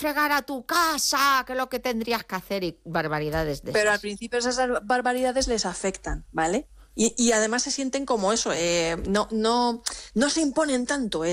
fregar a tu casa, que es lo que tendrías que hacer, y barbaridades de Pero esas. al principio esas barbaridades les afectan, ¿vale? Y además se sienten como eso, no se imponen tanto,